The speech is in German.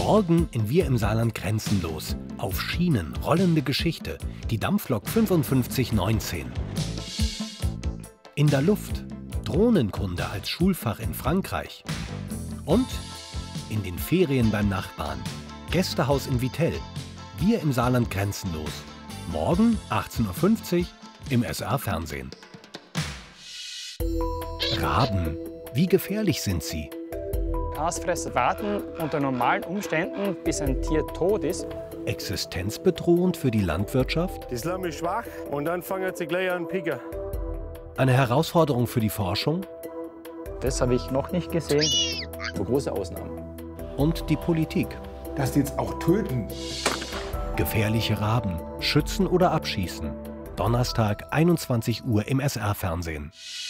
Morgen in Wir im Saarland grenzenlos. Auf Schienen, rollende Geschichte. Die Dampflok 5519. In der Luft. Drohnenkunde als Schulfach in Frankreich. Und in den Ferien beim Nachbarn. Gästehaus in Vittel. Wir im Saarland grenzenlos. Morgen 18:50 Uhr im SR-Fernsehen. Raben. Wie gefährlich sind sie? Aasfresser warten unter normalen Umständen, bis ein Tier tot ist. Existenzbedrohend für die Landwirtschaft? Die Lamm ist schwach und dann fangen sie gleich an zu picken. Eine Herausforderung für die Forschung? Das habe ich noch nicht gesehen. Nur große Ausnahmen. Und die Politik? Dass die jetzt auch töten. Gefährliche Raben. Schützen oder abschießen? Donnerstag, 21 Uhr im SR-Fernsehen.